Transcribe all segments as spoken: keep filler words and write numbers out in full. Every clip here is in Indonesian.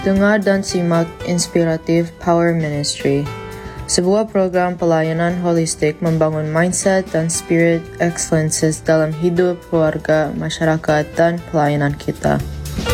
Dengar dan simak Inspiratif Power Ministry, sebuah program pelayanan holistik membangun mindset dan spirit excellences dalam hidup, keluarga, masyarakat, dan pelayanan kita.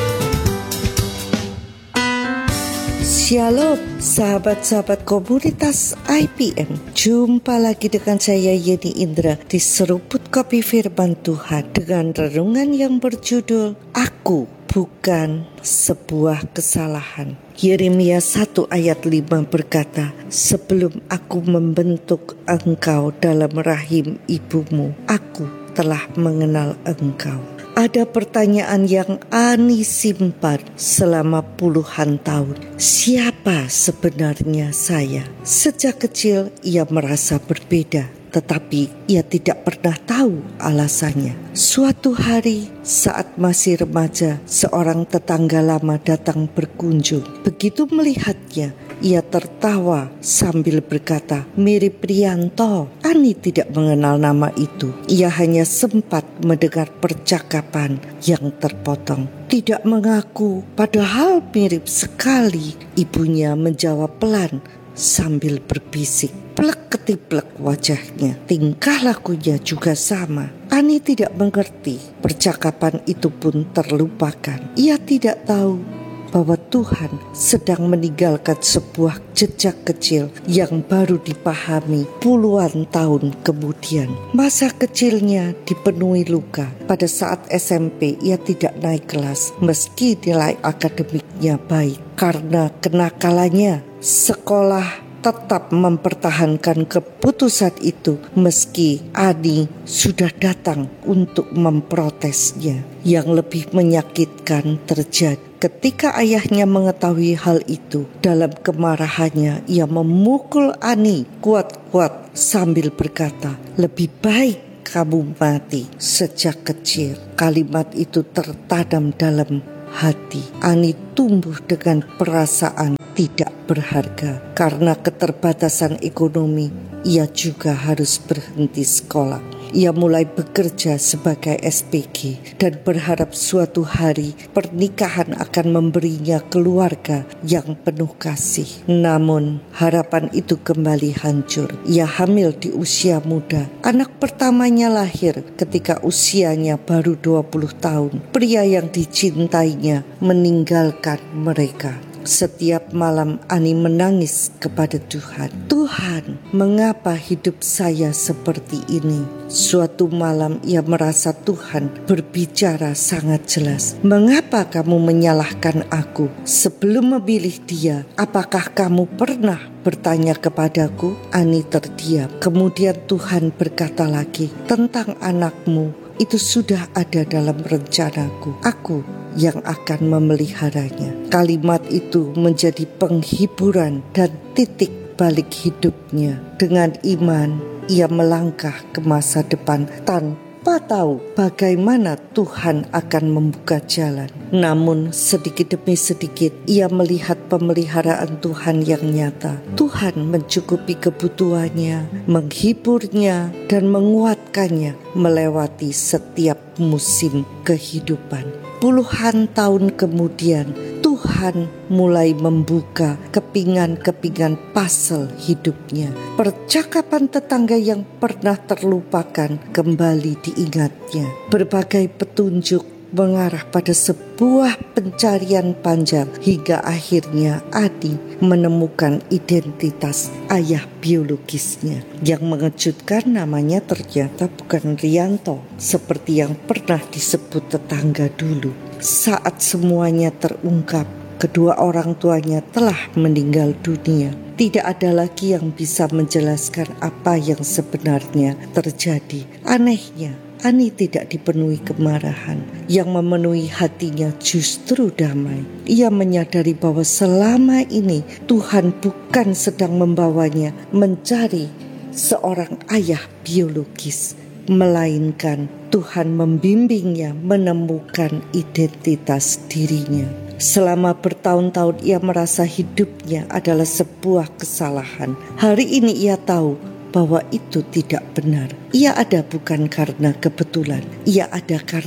Shalom, sahabat-sahabat komunitas I P M. Jumpa lagi dengan saya Yeni Indra di Seruput Kopi Firman Tuhan dengan renungan yang berjudul Aku Bukan Sebuah Kesalahan. Yeremia satu ayat lima berkata, sebelum aku membentuk engkau dalam rahim ibumu, aku telah mengenal engkau. Ada pertanyaan yang Ani simpan selama puluhan tahun. Siapa sebenarnya saya? Sejak kecil ia merasa berbeda, tetapi ia tidak pernah tahu alasannya. Suatu hari saat masih remaja, seorang tetangga lama datang berkunjung. Begitu melihatnya, ia tertawa sambil berkata, mirip Prianto. Ani tidak mengenal nama itu. Ia hanya sempat mendengar percakapan yang terpotong. Tidak mengaku, padahal mirip sekali. Ibunya menjawab pelan sambil berbisik. Plek ketiplek wajahnya, tingkah lakunya juga sama. Ani tidak mengerti, percakapan itu pun terlupakan. Ia tidak tahu bahwa Tuhan sedang meninggalkan sebuah jejak kecil yang baru dipahami puluhan tahun kemudian. Masa kecilnya dipenuhi luka. Pada saat S M P ia tidak naik kelas meski nilai akademiknya baik. Karena kenakalannya, sekolah tetap mempertahankan keputusan itu meski Ani sudah datang untuk memprotesnya. Yang lebih menyakitkan terjadi ketika ayahnya mengetahui hal itu. Dalam kemarahannya ia memukul Ani kuat-kuat sambil berkata, lebih baik kamu mati sejak kecil. Kalimat itu tertanam dalam hati. Ani tumbuh dengan perasaan tidak berharga. Karena keterbatasan ekonomi, ia juga harus berhenti sekolah. Ia mulai bekerja sebagai S P G dan berharap suatu hari pernikahan akan memberinya keluarga yang penuh kasih. Namun harapan itu kembali hancur. Ia hamil di usia muda. Anak pertamanya lahir ketika usianya baru dua puluh tahun. Pria yang dicintainya meninggalkan mereka. Setiap malam Ani menangis kepada Tuhan. Tuhan, mengapa hidup saya seperti ini? Suatu malam ia merasa Tuhan berbicara sangat jelas. Mengapa kamu menyalahkan aku? Sebelum memilih dia, apakah kamu pernah bertanya kepadaku? Ani terdiam. Kemudian Tuhan berkata lagi, tentang anakmu itu sudah ada dalam rencanaku. Aku yang akan memeliharanya. Kalimat itu menjadi penghiburan dan titik balik hidupnya. Dengan iman, ia melangkah ke masa depan tanpa tahu bagaimana Tuhan akan membuka jalan. Namun sedikit demi sedikit ia melihat pemeliharaan Tuhan yang nyata. Tuhan mencukupi kebutuhannya, menghiburnya, dan menguatkannya melewati setiap musim kehidupan. Puluhan tahun kemudian, Tuhan mulai membuka kepingan-kepingan puzzle hidupnya. Percakapan tetangga yang pernah terlupakan kembali diingatnya. Berbagai petunjuk mengarah pada sebuah pencarian panjang hingga akhirnya Adi menemukan identitas ayah biologisnya. Yang mengejutkan, namanya ternyata bukan Rianto seperti yang pernah disebut tetangga dulu. Saat semuanya terungkap, kedua orang tuanya telah meninggal dunia. Tidak ada lagi yang bisa menjelaskan apa yang sebenarnya terjadi. Anehnya, Ani tidak dipenuhi kemarahan. Yang memenuhi hatinya justru damai. Ia menyadari bahwa selama ini Tuhan bukan sedang membawanya mencari seorang ayah biologis, melainkan Tuhan membimbingnya menemukan identitas dirinya. Selama bertahun-tahun ia merasa hidupnya adalah sebuah kesalahan. Hari ini ia tahu bahwa itu tidak benar. Ia ada bukan karena kebetulan, ia ada karena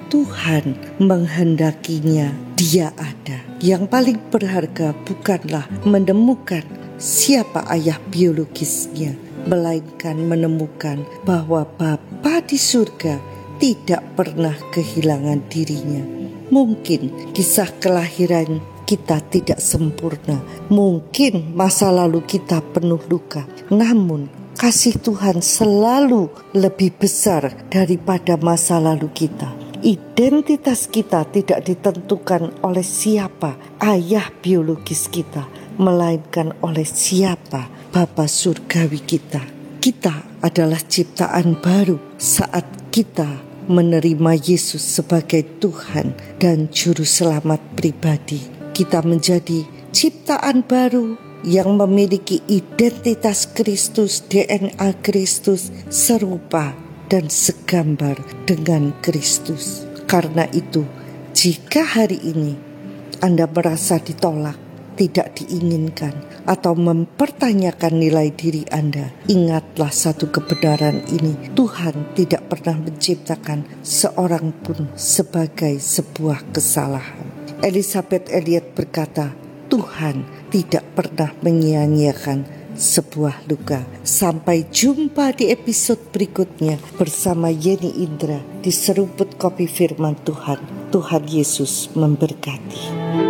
Tuhan menghendakinya, Dia ada. Yang paling berharga bukanlah menemukan siapa ayah biologisnya, melainkan menemukan bahwa Bapa di surga tidak pernah kehilangan dirinya. Mungkin kisah kelahiran kita tidak sempurna, mungkin masa lalu kita penuh luka, namun kasih Tuhan selalu lebih besar daripada masa lalu kita. Identitas kita tidak ditentukan oleh siapa ayah biologis kita, melainkan oleh siapa Bapa surgawi kita. Kita adalah ciptaan baru saat kita menerima Yesus sebagai Tuhan dan Juru Selamat pribadi. Kita menjadi ciptaan baru yang memiliki identitas Kristus, D N A Kristus, serupa dan segambar dengan Kristus. Karena itu, jika hari ini Anda merasa ditolak, tidak diinginkan, atau mempertanyakan nilai diri Anda, ingatlah satu kebenaran ini: Tuhan tidak pernah menciptakan seorang pun sebagai sebuah kesalahan. Elizabeth Elliot berkata, Tuhan tidak pernah menyia-nyiakan sebuah luka. Sampai jumpa di episode berikutnya bersama Yeni Indra di Seruput Kopi Firman Tuhan. Tuhan Yesus memberkati.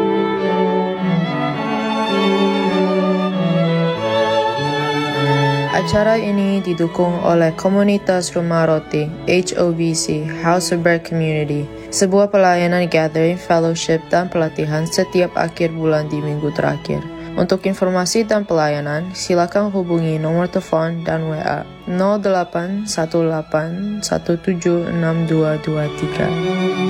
Acara ini didukung oleh komunitas Rumah Roti H O B C House of Bread Community, sebuah pelayanan gathering, fellowship, dan pelatihan setiap akhir bulan di minggu terakhir. Untuk informasi dan pelayanan, silakan hubungi nomor telepon dan W A nol delapan satu delapan satu tujuh enam dua dua tiga.